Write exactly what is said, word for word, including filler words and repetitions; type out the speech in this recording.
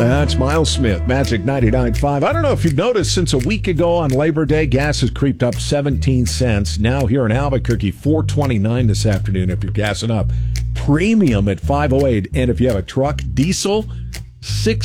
That's Miles Smith, Magic ninety-nine point five. I don't know if you've noticed, since a week ago on Labor Day, gas has creeped up seventeen cents. Now here in Albuquerque, four twenty-nine this afternoon if you're gassing up. Premium at five oh eight. And if you have a truck, diesel, six